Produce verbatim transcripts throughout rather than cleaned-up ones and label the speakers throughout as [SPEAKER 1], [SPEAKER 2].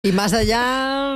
[SPEAKER 1] Y más allá...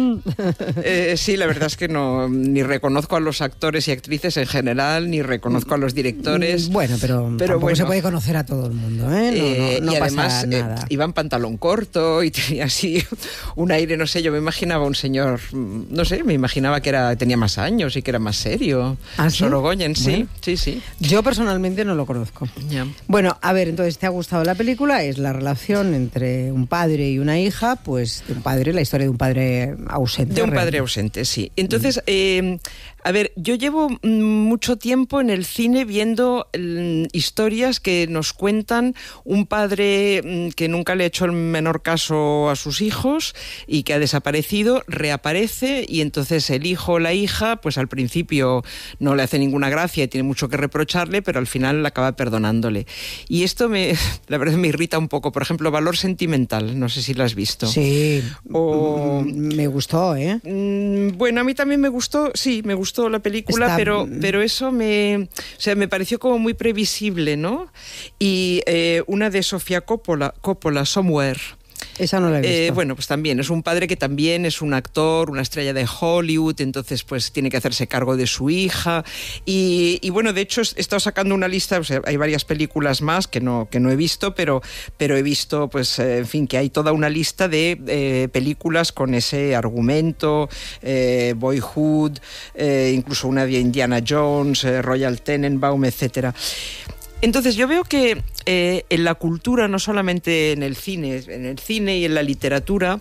[SPEAKER 2] eh, sí, la verdad es que no, ni reconozco a los actores y actrices en general, ni reconozco a los directores.
[SPEAKER 1] Bueno, pero, pero tampoco
[SPEAKER 2] bueno,
[SPEAKER 1] se puede conocer a todo el mundo, ¿eh? No,
[SPEAKER 2] eh,
[SPEAKER 1] no, no
[SPEAKER 2] y
[SPEAKER 1] pasa
[SPEAKER 2] además
[SPEAKER 1] nada.
[SPEAKER 2] Eh, iba en pantalón corto y tenía así un aire, no sé, yo me imaginaba un señor, no sé, me imaginaba que era tenía más años y que era más serio.
[SPEAKER 1] ¿Ah, sí?
[SPEAKER 2] Sorogoyen, sí,
[SPEAKER 1] Bueno.
[SPEAKER 2] sí, sí.
[SPEAKER 1] Yo personalmente no lo conozco.
[SPEAKER 2] Yeah.
[SPEAKER 1] Bueno, a ver, entonces, ¿te ha gustado la película? Es la relación entre un padre y una hija, pues de un padre, la historia de un padre ausente.
[SPEAKER 2] De un
[SPEAKER 1] realmente.
[SPEAKER 2] padre ausente, sí. Entonces, eh, a ver, yo llevo mucho tiempo en el cine viendo mm, historias que nos cuentan un padre mm, que nunca le ha hecho el menor caso a sus hijos y que ha desaparecido, reaparece y entonces el hijo o la hija, pues al principio no le hace ninguna gracia y tiene mucho que reprocharle, pero al final acaba perdonándole. Y esto me, la verdad me irrita un poco. Por ejemplo, Valor sentimental, no sé si lo has visto.
[SPEAKER 1] Sí,
[SPEAKER 2] O...
[SPEAKER 1] me gustó, ¿eh?
[SPEAKER 2] Bueno, a mí también me gustó, sí, me gustó la película,
[SPEAKER 1] Está...
[SPEAKER 2] pero, pero eso me, o sea, me pareció como muy previsible, ¿no? Y eh, una de Sofía Coppola, Coppola, Somewhere.
[SPEAKER 1] Esa no la he visto.
[SPEAKER 2] Eh, bueno, pues también es un padre que también es un actor, una estrella de Hollywood, entonces pues tiene que hacerse cargo de su hija y, y bueno, de hecho he estado sacando una lista, o sea, hay varias películas más que no, que no he visto, pero, pero he visto, pues, eh, en fin, que hay toda una lista de eh, películas con ese argumento, eh, Boyhood, eh, incluso una de Indiana Jones, eh, Royal Tenenbaum, etcétera. Entonces yo veo que eh, en la cultura, no solamente en el cine, en el cine y en la literatura,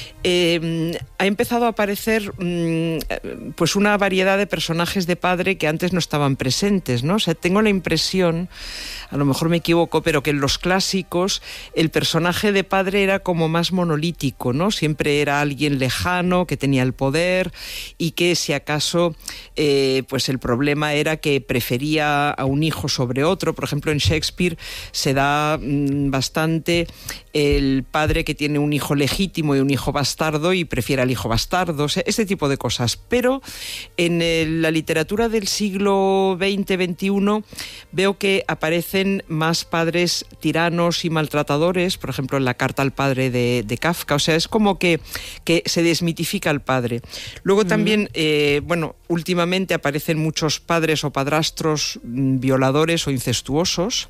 [SPEAKER 2] eh, ha empezado a aparecer mm, pues una variedad de personajes de padre que antes no estaban presentes, ¿no? O sea, tengo la impresión, a lo mejor me equivoco, pero que en los clásicos el personaje de padre era como más monolítico, ¿no? Siempre era alguien lejano que tenía el poder y que si acaso eh, pues el problema era que prefería a un hijo sobre otro. Por ejemplo, en Shakespeare se da mmm, bastante el padre que tiene un hijo legítimo y un hijo bastardo y prefiere al hijo bastardo, o sea, este tipo de cosas. Pero en el, la literatura del siglo veinte veintiuno veo que aparecen más padres tiranos y maltratadores, por ejemplo, en la carta al padre de, de Kafka. O sea, es como que, que se desmitifica al padre. Luego también, eh, bueno, últimamente aparecen muchos padres o padrastros mm, violadores o incestuosos.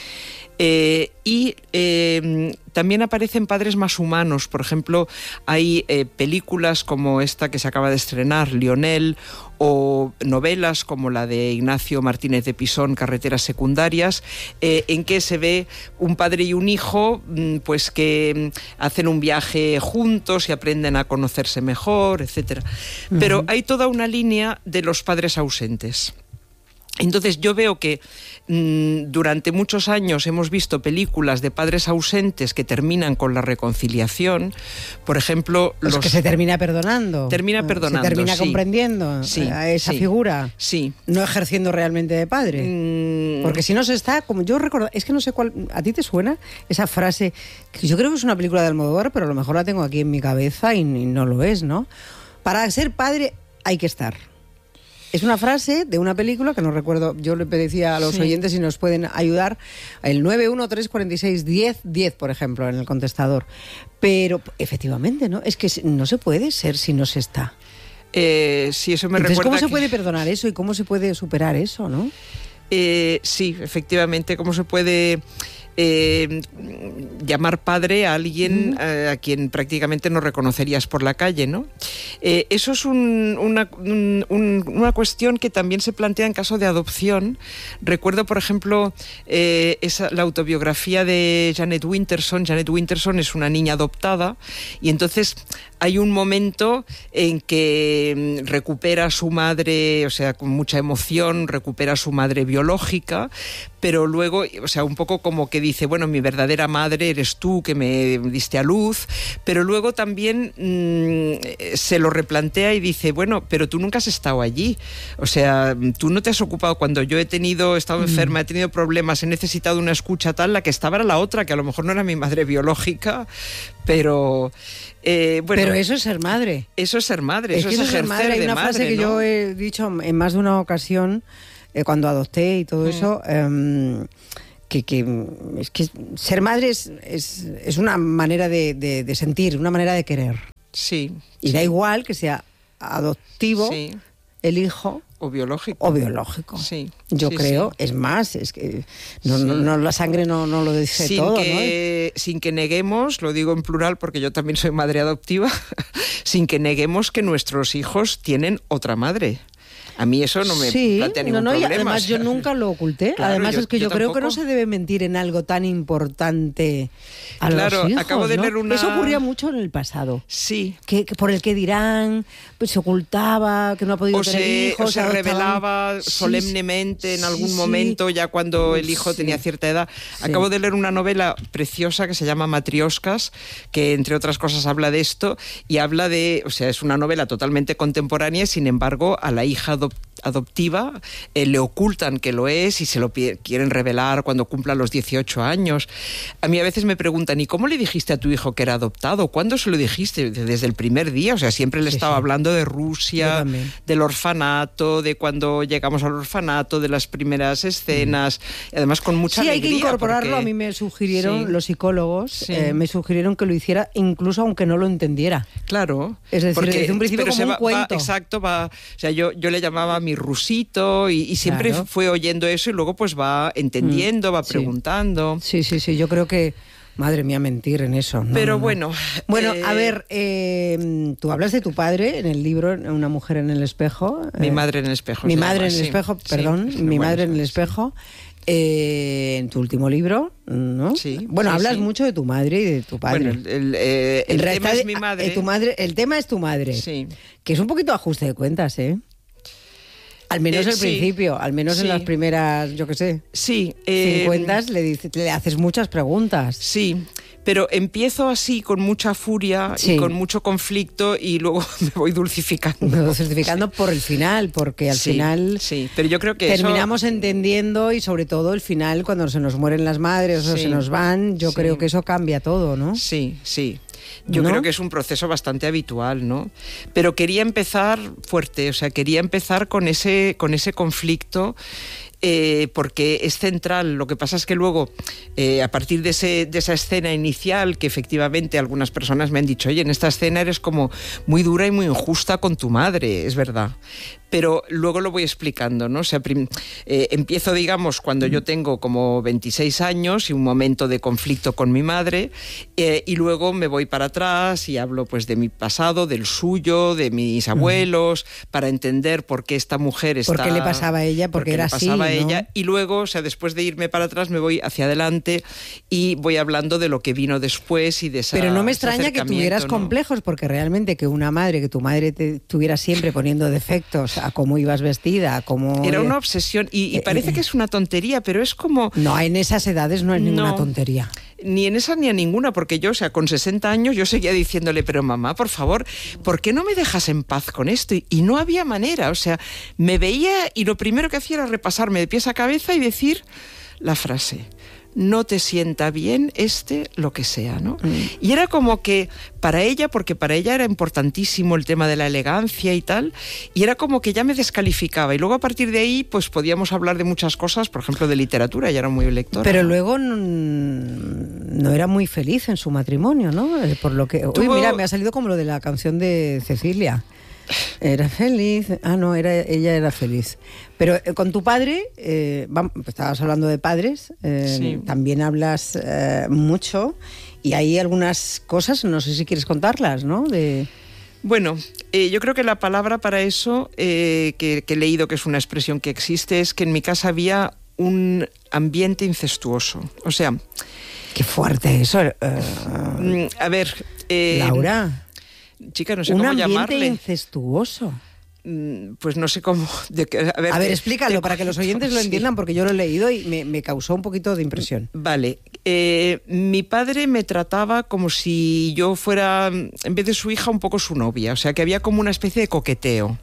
[SPEAKER 2] Eh, y eh, también aparecen padres más humanos. Por ejemplo, hay eh, películas como esta que se acaba de estrenar, Lionel, o novelas como la de Ignacio Martínez de Pisón, Carreteras secundarias, eh, en que se ve un padre y un hijo pues que hacen un viaje juntos y aprenden a conocerse mejor, etcétera. Uh-huh. Pero hay toda una línea de los padres ausentes. Entonces yo veo que mmm, durante muchos años hemos visto películas de padres ausentes que terminan con la reconciliación. Por ejemplo,
[SPEAKER 1] los... Es que se termina perdonando.
[SPEAKER 2] Termina perdonando,
[SPEAKER 1] Se termina
[SPEAKER 2] sí.
[SPEAKER 1] comprendiendo
[SPEAKER 2] sí,
[SPEAKER 1] a esa
[SPEAKER 2] sí,
[SPEAKER 1] figura.
[SPEAKER 2] Sí.
[SPEAKER 1] No ejerciendo realmente de padre.
[SPEAKER 2] Mm.
[SPEAKER 1] Porque si no se está, como yo recuerdo, es que no sé cuál, ¿a ti te suena esa frase? Que yo creo que es una película de Almodóvar, pero a lo mejor la tengo aquí en mi cabeza y, y no lo es, ¿no? Para ser padre hay que estar. Es una frase de una película que no recuerdo, yo le pedía a los sí. oyentes si nos pueden ayudar, el nueve uno tres cuatro seis diez diez, por ejemplo, en el contestador. Pero efectivamente, ¿no? Es que no se puede ser si no se está.
[SPEAKER 2] Eh, sí, eso me
[SPEAKER 1] Entonces,
[SPEAKER 2] recuerda
[SPEAKER 1] ¿cómo se
[SPEAKER 2] que...
[SPEAKER 1] puede perdonar eso y cómo se puede superar eso, no?
[SPEAKER 2] Eh, sí, efectivamente, ¿cómo se puede... Eh, llamar padre a alguien uh-huh. a, a quien prácticamente no reconocerías por la calle, ¿no? Eh, eso es un, una, un, un, una cuestión que también se plantea en caso de adopción. Recuerdo, por ejemplo, eh, esa, la autobiografía de Janet Winterson. Janet Winterson es una niña adoptada y entonces hay un momento en que recupera a su madre, o sea, con mucha emoción, recupera a su madre biológica, pero luego, o sea, un poco como que dice, bueno, mi verdadera madre eres tú que me diste a luz, pero luego también mmm, se lo replantea y dice, bueno, pero tú nunca has estado allí, o sea, tú no te has ocupado cuando yo he tenido, he estado mm. enferma, he tenido problemas, he necesitado una escucha tal, la que estaba era la otra, que a lo mejor no era mi madre biológica, pero... Eh, bueno,
[SPEAKER 1] pero eso es ser madre.
[SPEAKER 2] Eso es ser madre,
[SPEAKER 1] es
[SPEAKER 2] eso
[SPEAKER 1] que
[SPEAKER 2] es
[SPEAKER 1] eso
[SPEAKER 2] ejercer
[SPEAKER 1] es ser madre. Hay una
[SPEAKER 2] de
[SPEAKER 1] frase
[SPEAKER 2] madre,
[SPEAKER 1] que
[SPEAKER 2] ¿no?
[SPEAKER 1] yo he dicho en más de una ocasión, eh, cuando adopté y todo mm. eso, eh, que, que es que ser madre es, es, es una manera de, de, de sentir, una manera de querer.
[SPEAKER 2] Sí.
[SPEAKER 1] Y
[SPEAKER 2] sí.
[SPEAKER 1] da igual que sea adoptivo,
[SPEAKER 2] sí.
[SPEAKER 1] el hijo...
[SPEAKER 2] O biológico.
[SPEAKER 1] O biológico.
[SPEAKER 2] Sí.
[SPEAKER 1] Yo
[SPEAKER 2] sí,
[SPEAKER 1] creo,
[SPEAKER 2] sí.
[SPEAKER 1] es más, es que no,
[SPEAKER 2] Sí.
[SPEAKER 1] no, no, la sangre no, no lo dice
[SPEAKER 2] sin
[SPEAKER 1] todo,
[SPEAKER 2] que,
[SPEAKER 1] ¿no?
[SPEAKER 2] Sin que neguemos, lo digo en plural porque yo también soy madre adoptiva, sin que neguemos que nuestros hijos tienen otra madre. A mí eso no me
[SPEAKER 1] sí,
[SPEAKER 2] plantea ningún
[SPEAKER 1] no, no,
[SPEAKER 2] problema.
[SPEAKER 1] Y además yo nunca lo oculté.
[SPEAKER 2] Claro,
[SPEAKER 1] además
[SPEAKER 2] yo,
[SPEAKER 1] es que yo,
[SPEAKER 2] yo
[SPEAKER 1] creo
[SPEAKER 2] tampoco.
[SPEAKER 1] que no se debe mentir en algo tan importante a
[SPEAKER 2] Claro,
[SPEAKER 1] los hijos,
[SPEAKER 2] acabo de
[SPEAKER 1] ¿no?
[SPEAKER 2] leer una...
[SPEAKER 1] Eso ocurría mucho en el pasado.
[SPEAKER 2] Sí.
[SPEAKER 1] Que, que por el que dirán, pues se ocultaba, que no ha podido
[SPEAKER 2] O
[SPEAKER 1] tener
[SPEAKER 2] se,
[SPEAKER 1] hijos.
[SPEAKER 2] o se
[SPEAKER 1] adoptaban.
[SPEAKER 2] revelaba
[SPEAKER 1] Sí,
[SPEAKER 2] solemnemente en algún
[SPEAKER 1] sí,
[SPEAKER 2] momento, ya cuando el hijo
[SPEAKER 1] sí.
[SPEAKER 2] tenía cierta edad.
[SPEAKER 1] Sí.
[SPEAKER 2] Acabo de leer una novela preciosa que se llama Matrioscas, que entre otras cosas habla de esto, y habla de, o sea, es una novela totalmente contemporánea, sin embargo, a la hija adop- adoptiva eh, le ocultan que lo es y se lo pi- quieren revelar cuando cumpla los dieciocho años. A mí a veces me preguntan, ¿y cómo le dijiste a tu hijo que era adoptado? ¿Cuándo se lo dijiste? Desde el primer día, o sea, siempre le
[SPEAKER 1] Sí,
[SPEAKER 2] estaba
[SPEAKER 1] sí.
[SPEAKER 2] hablando de
[SPEAKER 1] Yo
[SPEAKER 2] Rusia,
[SPEAKER 1] también.
[SPEAKER 2] del orfanato, de cuando llegamos al orfanato, de las primeras escenas, y además con mucha
[SPEAKER 1] Sí, hay
[SPEAKER 2] alegría.
[SPEAKER 1] que incorporarlo.
[SPEAKER 2] porque-
[SPEAKER 1] A mí me sugirieron,
[SPEAKER 2] Sí.
[SPEAKER 1] los psicólogos,
[SPEAKER 2] Sí.
[SPEAKER 1] eh, me sugirieron que lo hiciera incluso aunque no lo entendiera.
[SPEAKER 2] Claro.
[SPEAKER 1] Es decir,
[SPEAKER 2] porque-
[SPEAKER 1] desde un principio
[SPEAKER 2] pero
[SPEAKER 1] como
[SPEAKER 2] se
[SPEAKER 1] un
[SPEAKER 2] va- va-
[SPEAKER 1] cuento.
[SPEAKER 2] exacto, va. O sea, yo, yo le llamaba a mi rusito y, y siempre
[SPEAKER 1] Claro.
[SPEAKER 2] fue oyendo eso y luego pues va entendiendo, va
[SPEAKER 1] Sí.
[SPEAKER 2] preguntando.
[SPEAKER 1] Sí, sí, sí, yo creo que, madre mía, mentir en eso. No,
[SPEAKER 2] Pero
[SPEAKER 1] no, no.
[SPEAKER 2] bueno.
[SPEAKER 1] Bueno,
[SPEAKER 2] eh,
[SPEAKER 1] a ver, eh, tú hablas de tu padre en el libro Una mujer en el espejo.
[SPEAKER 2] Mi
[SPEAKER 1] eh,
[SPEAKER 2] madre en el espejo.
[SPEAKER 1] Mi
[SPEAKER 2] se
[SPEAKER 1] madre
[SPEAKER 2] llama,
[SPEAKER 1] en el
[SPEAKER 2] sí.
[SPEAKER 1] espejo,
[SPEAKER 2] Sí,
[SPEAKER 1] perdón,
[SPEAKER 2] sí,
[SPEAKER 1] mi
[SPEAKER 2] bueno,
[SPEAKER 1] madre en el
[SPEAKER 2] sí.
[SPEAKER 1] espejo. Eh, en tu último libro, ¿no?
[SPEAKER 2] Sí,
[SPEAKER 1] Bueno,
[SPEAKER 2] sí,
[SPEAKER 1] hablas
[SPEAKER 2] sí.
[SPEAKER 1] mucho de tu madre y de tu padre.
[SPEAKER 2] Bueno, el, el, eh, el
[SPEAKER 1] En
[SPEAKER 2] tema
[SPEAKER 1] realidad,
[SPEAKER 2] es mi madre.
[SPEAKER 1] eh, tu madre. El tema es tu madre.
[SPEAKER 2] Sí.
[SPEAKER 1] Que es un poquito ajuste de cuentas, ¿eh? Al menos
[SPEAKER 2] Eh,
[SPEAKER 1] al
[SPEAKER 2] sí.
[SPEAKER 1] principio, al menos
[SPEAKER 2] Sí.
[SPEAKER 1] en las primeras, yo qué sé,
[SPEAKER 2] Sí. eh,
[SPEAKER 1] cincuenta le, dice- le haces muchas preguntas.
[SPEAKER 2] Sí, pero empiezo así con mucha furia
[SPEAKER 1] Sí.
[SPEAKER 2] y con mucho conflicto y luego me voy dulcificando.
[SPEAKER 1] No, certificando por el final, porque al
[SPEAKER 2] Sí,
[SPEAKER 1] final
[SPEAKER 2] sí, pero yo creo que eso-
[SPEAKER 1] terminamos entendiendo y sobre todo el final, cuando se nos mueren las madres o
[SPEAKER 2] Sí,
[SPEAKER 1] se nos van, yo
[SPEAKER 2] sí.
[SPEAKER 1] creo que eso cambia todo, ¿no?
[SPEAKER 2] Sí, sí. Yo
[SPEAKER 1] ¿No?
[SPEAKER 2] creo que es un proceso bastante habitual, ¿no? Pero quería empezar fuerte, o sea, quería empezar con ese, con ese conflicto. Eh, porque es central. Lo que pasa es que luego, eh, a partir de, ese, de esa escena inicial, que efectivamente algunas personas me han dicho, oye, en esta escena eres como muy dura y muy injusta con tu madre, es verdad. Pero luego lo voy explicando, ¿no? O sea, prim- eh, empiezo, digamos, cuando yo tengo como veintiséis años y un momento de conflicto con mi madre, eh, y luego me voy para atrás y hablo pues de mi pasado, del suyo, de mis abuelos, para entender por qué esta mujer está...
[SPEAKER 1] ¿Por qué le pasaba a ella? Porque
[SPEAKER 2] por qué
[SPEAKER 1] era
[SPEAKER 2] le pasaba
[SPEAKER 1] así,
[SPEAKER 2] a
[SPEAKER 1] ¿no?
[SPEAKER 2] ella. Y luego, o sea, después de irme para atrás, me voy hacia adelante y voy hablando de lo que vino después y de esa
[SPEAKER 1] Pero no me
[SPEAKER 2] ese
[SPEAKER 1] extraña que tuvieras
[SPEAKER 2] acercamiento, ¿no?
[SPEAKER 1] complejos, porque realmente que una madre, que tu madre te estuviera siempre poniendo defectos a cómo ibas vestida, a cómo...
[SPEAKER 2] Era una obsesión y, y
[SPEAKER 1] Eh,
[SPEAKER 2] parece
[SPEAKER 1] eh,
[SPEAKER 2] que es una tontería, pero es como...
[SPEAKER 1] No, en esas edades no es ninguna
[SPEAKER 2] No.
[SPEAKER 1] tontería.
[SPEAKER 2] Ni en esa ni en ninguna, porque yo, o sea, con sesenta años yo seguía diciéndole, pero mamá, por favor, ¿por qué no me dejas en paz con esto? Y, y no había manera, o sea, me veía y lo primero que hacía era repasarme de pies a cabeza y decir la frase, no te sienta bien este lo que sea, ¿no?
[SPEAKER 1] Mm.
[SPEAKER 2] Y era como que para ella, porque para ella era importantísimo el tema de la elegancia y tal, y era como que ya me descalificaba. Y luego a partir de ahí, pues podíamos hablar de muchas cosas, por ejemplo, de literatura, ya era muy lectora.
[SPEAKER 1] Pero luego no, no era muy feliz en su matrimonio, ¿no? Eh, Por lo que... Uy,
[SPEAKER 2] Tuvo-
[SPEAKER 1] mira, me ha salido como lo de la canción de Cecilia. Era feliz. Ah, no, era, ella era feliz. Pero eh, con tu padre, eh, vam- estabas hablando de padres, eh,
[SPEAKER 2] Sí.
[SPEAKER 1] también hablas eh, mucho y hay algunas cosas, no sé si quieres contarlas, ¿no? De...
[SPEAKER 2] Bueno, eh, yo creo que la palabra para eso, eh, que, que he leído que es una expresión que existe, es que en mi casa había un ambiente incestuoso. O sea,
[SPEAKER 1] Qué fuerte eso. eh,
[SPEAKER 2] mm, a ver... eh,
[SPEAKER 1] Laura,
[SPEAKER 2] chica, no sé
[SPEAKER 1] un
[SPEAKER 2] cómo
[SPEAKER 1] ambiente
[SPEAKER 2] llamarle.
[SPEAKER 1] incestuoso.
[SPEAKER 2] Mm, Pues no sé cómo... de que- a ver,
[SPEAKER 1] A ver,
[SPEAKER 2] te-
[SPEAKER 1] explícalo
[SPEAKER 2] te-
[SPEAKER 1] para que los oyentes lo
[SPEAKER 2] sí.
[SPEAKER 1] entiendan, porque yo lo he leído y me, me causó un poquito de impresión.
[SPEAKER 2] Vale, eh, mi padre me trataba como si yo fuera, en vez de su hija, un poco su novia, o sea que había como una especie de coqueteo.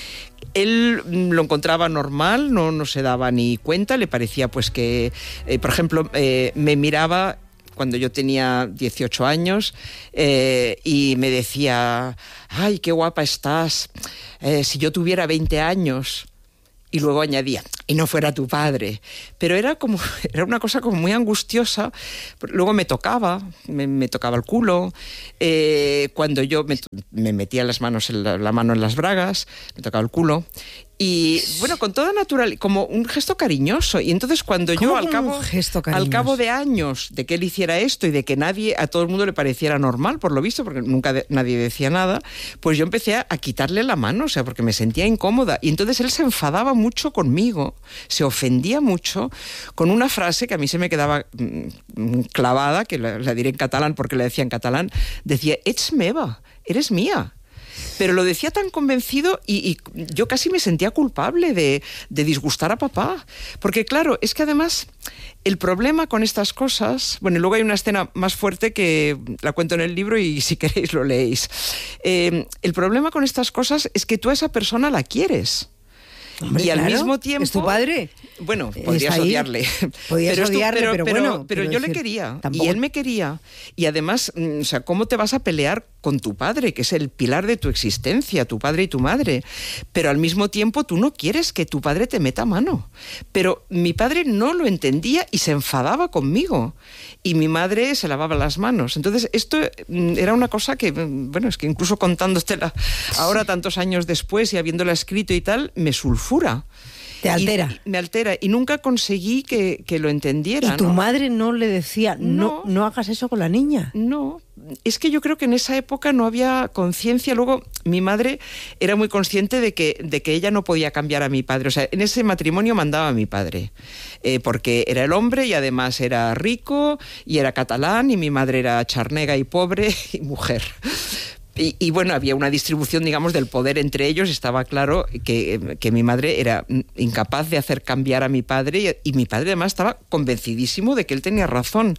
[SPEAKER 2] Él mm, lo encontraba normal, no, no se daba ni cuenta, le parecía pues que, eh, por ejemplo, eh, me miraba cuando yo tenía dieciocho años eh, y me decía, ay, qué guapa estás, eh, si yo tuviera veinte años. Y luego añadía, y no fuera tu padre. Pero era como, era una cosa como muy angustiosa. Luego me tocaba, me, me tocaba el culo, eh, cuando yo me, me metía las manos en la, la mano en las bragas, me tocaba el culo. Y bueno, con toda natural, como un gesto cariñoso. Y entonces cuando yo al cabo, al cabo de años de que él hiciera esto y de que nadie, a todo el mundo le pareciera normal, por lo visto, porque nunca de, nadie decía nada, pues yo empecé a, a quitarle la mano, o sea, porque me sentía incómoda. Y entonces él se enfadaba mucho conmigo, se ofendía mucho con una frase que a mí se me quedaba mmm, clavada, que la, la diré en catalán porque la decía en catalán, decía, ets meva, eres mía. Pero lo decía tan convencido y, y yo casi me sentía culpable de, de disgustar a papá. Porque claro, es que además el problema con estas cosas... Bueno, y luego hay una escena más fuerte que la cuento en el libro y si queréis lo leéis. Eh, el problema con estas cosas es que tú a esa persona la quieres.
[SPEAKER 1] Hombre,
[SPEAKER 2] y al
[SPEAKER 1] claro,
[SPEAKER 2] mismo tiempo...
[SPEAKER 1] ¿es tu padre?
[SPEAKER 2] Bueno, podrías odiarle.
[SPEAKER 1] Podrías
[SPEAKER 2] pero
[SPEAKER 1] odiarle,
[SPEAKER 2] pero,
[SPEAKER 1] pero,
[SPEAKER 2] pero
[SPEAKER 1] bueno...
[SPEAKER 2] Pero yo
[SPEAKER 1] decir,
[SPEAKER 2] le quería,
[SPEAKER 1] tampoco...
[SPEAKER 2] y él me quería. Y además, o sea, ¿cómo te vas a pelear con tu padre, que es el pilar de tu existencia, tu padre y tu madre? Pero al mismo tiempo tú no quieres que tu padre te meta mano. Pero mi padre no lo entendía y se enfadaba conmigo. Y mi madre se lavaba las manos. Entonces, esto era una cosa que, bueno, es que incluso contándotela ahora, tantos años después y habiéndola escrito y tal, me sulfura.
[SPEAKER 1] Te altera.
[SPEAKER 2] Y, me altera. Y nunca conseguí que, que lo entendiera.
[SPEAKER 1] ¿Y tu
[SPEAKER 2] ¿no?
[SPEAKER 1] madre no le decía, no, no, no hagas eso con la niña?
[SPEAKER 2] No. Es que yo creo que en esa época no había conciencia. Luego, mi madre era muy consciente de que, de que ella no podía cambiar a mi padre. O sea, en ese matrimonio mandaba a mi padre. Eh, porque era el hombre y además era rico y era catalán y mi madre era charnega y pobre y mujer. Y, y bueno, había una distribución, digamos, del poder entre ellos. Estaba claro que, que mi madre era incapaz de hacer cambiar a mi padre y, y mi padre además estaba convencidísimo de que él tenía razón.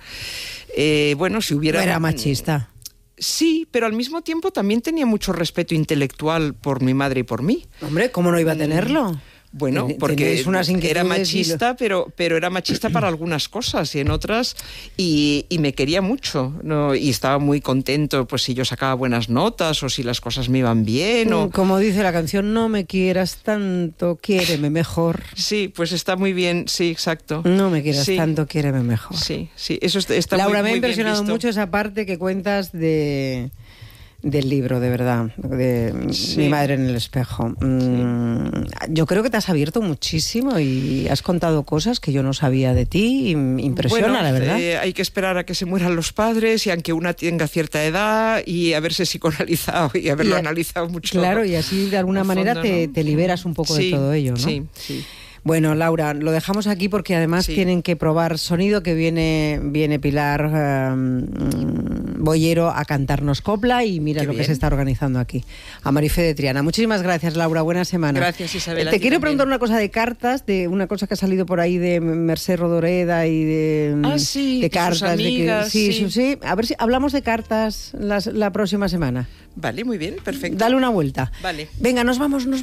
[SPEAKER 2] Eh, bueno, si hubiera...
[SPEAKER 1] Era machista.
[SPEAKER 2] Sí, pero al mismo tiempo también tenía mucho respeto intelectual por mi madre y por mí.
[SPEAKER 1] Hombre, ¿cómo no iba a tenerlo?
[SPEAKER 2] Bueno, porque era machista, pero, pero era machista para algunas cosas y en otras, y, y me quería mucho, ¿no? Y estaba muy contento pues si yo sacaba buenas notas o si las cosas me iban bien. O...
[SPEAKER 1] Como dice la canción, no me quieras tanto, quiéreme mejor.
[SPEAKER 2] Sí, pues está muy bien, sí, exacto.
[SPEAKER 1] No me quieras
[SPEAKER 2] sí.
[SPEAKER 1] tanto, quiéreme mejor.
[SPEAKER 2] Sí, sí, eso está, está
[SPEAKER 1] Laura,
[SPEAKER 2] muy,
[SPEAKER 1] me ha
[SPEAKER 2] muy
[SPEAKER 1] impresionado
[SPEAKER 2] bien
[SPEAKER 1] mucho esa parte que cuentas de... del libro, de verdad, de sí. Mi madre en el espejo. Mm, sí. Yo creo que te has abierto muchísimo y has contado cosas que yo no sabía de ti y me impresiona,
[SPEAKER 2] bueno,
[SPEAKER 1] la verdad.
[SPEAKER 2] Eh, hay que esperar a que se mueran los padres y aunque una tenga cierta edad y haberse psicoanalizado y haberlo y a, analizado mucho.
[SPEAKER 1] Claro, y así de alguna manera
[SPEAKER 2] fondo,
[SPEAKER 1] te,
[SPEAKER 2] ¿no?
[SPEAKER 1] te liberas un poco
[SPEAKER 2] sí,
[SPEAKER 1] de todo ello, ¿no?
[SPEAKER 2] Sí, sí.
[SPEAKER 1] Bueno, Laura, lo dejamos aquí porque además sí. tienen que probar sonido, que viene, viene Pilar um, Boyero a cantarnos copla y mira Qué lo bien. que se está organizando aquí. A Marifé de Triana. Muchísimas gracias, Laura. Buena semana.
[SPEAKER 2] Gracias, Isabel.
[SPEAKER 1] Eh, te quiero
[SPEAKER 2] también.
[SPEAKER 1] preguntar una cosa de cartas, de una cosa que ha salido por ahí de Mercè Rodoreda y de,
[SPEAKER 2] ah, sí,
[SPEAKER 1] de cartas.
[SPEAKER 2] Amigas,
[SPEAKER 1] de que, sí,
[SPEAKER 2] sí.
[SPEAKER 1] sí, a ver si hablamos de cartas las, la próxima semana.
[SPEAKER 2] Vale, muy bien, perfecto.
[SPEAKER 1] Dale una vuelta.
[SPEAKER 2] Vale.
[SPEAKER 1] Venga, nos vamos. Nos